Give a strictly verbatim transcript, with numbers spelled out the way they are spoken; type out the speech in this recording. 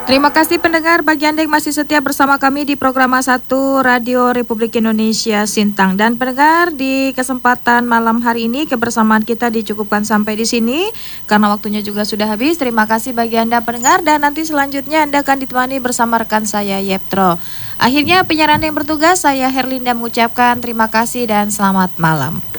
Terima kasih pendengar, bagi Anda yang masih setia bersama kami di program satu Radio Republik Indonesia Sintang. Dan pendengar, di kesempatan malam hari ini kebersamaan kita dicukupkan sampai di sini karena waktunya juga sudah habis. Terima kasih bagi Anda pendengar, dan nanti selanjutnya Anda akan ditemani bersama rekan saya Yeptro. Akhirnya penyiaran yang bertugas, saya Herlinda mengucapkan terima kasih dan selamat malam.